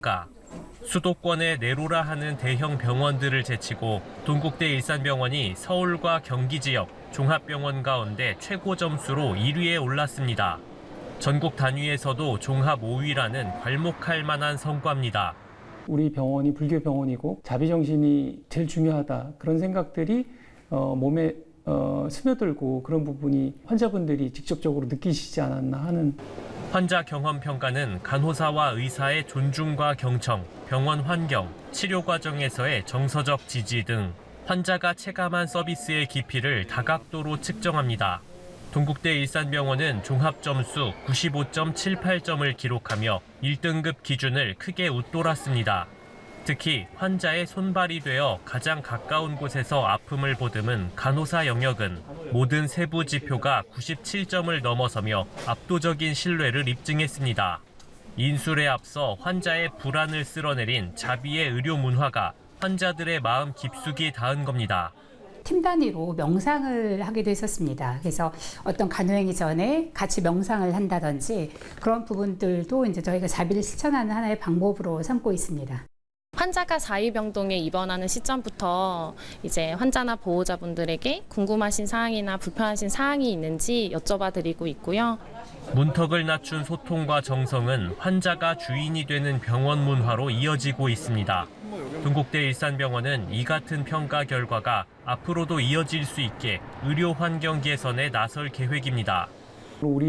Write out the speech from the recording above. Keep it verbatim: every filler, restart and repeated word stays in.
수도권에 내로라 하는 대형 병원들을 제치고 동국대 일산병원이 서울과 경기 지역 종합병원 가운데 최고 점수로 일 위에 올랐습니다. 전국 단위에서도 종합 오 위라는 괄목할 만한 성과입니다. 우리 병원이 불교 병원이고 자비정신이 제일 중요하다. 그런 생각들이 어, 몸에 어, 스며들고 그런 부분이 환자분들이 직접적으로 느끼시지 않았나 하는. 환자 경험 평가는 간호사와 의사의 존중과 경청, 병원 환경, 치료 과정에서의 정서적 지지 등 환자가 체감한 서비스의 깊이를 다각도로 측정합니다. 동국대 일산병원은 종합점수 구십오 점 칠팔 점을 기록하며 일 등급 기준을 크게 웃돌았습니다. 특히 환자의 손발이 되어 가장 가까운 곳에서 아픔을 보듬은 간호사 영역은 모든 세부 지표가 구십칠 점을 넘어서며 압도적인 신뢰를 입증했습니다. 인술에 앞서 환자의 불안을 쓸어내린 자비의 의료 문화가 환자들의 마음 깊숙이 닿은 겁니다. 팀 단위로 명상을 하기도 했었습니다. 그래서 어떤 간호행위 전에 같이 명상을 한다든지 그런 부분들도 이제 저희가 자비를 실천하는 하나의 방법으로 삼고 있습니다. 환자가 사이병동에 입원하는 시점부터 이제 환자나 보호자분들에게 궁금하신 사항이나 불편하신 사항이 있는지 여쭤봐 드리고 있고요. 문턱을 낮춘 소통과 정성은 환자가 주인이 되는 병원 문화로 이어지고 있습니다. 동국대 일산병원은 이 같은 평가 결과가 앞으로도 이어질 수 있게 의료 환경 개선에 나설 계획입니다. 우리